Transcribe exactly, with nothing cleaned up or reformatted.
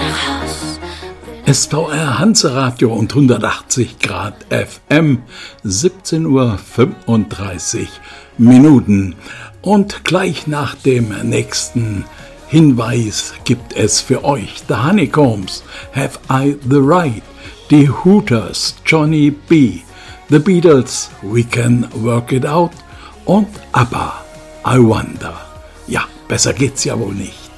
S V R Hanseradio und hundertachtzig Grad F M, siebzehn Uhr fünfunddreißig Minuten. Und gleich nach dem nächsten Hinweis gibt es für euch The Honeycombs, Have I the Right, die Hooters, Johnny B., The Beatles, We Can Work It Out und ABBA, I Wonder. Ja, besser geht's ja wohl nicht.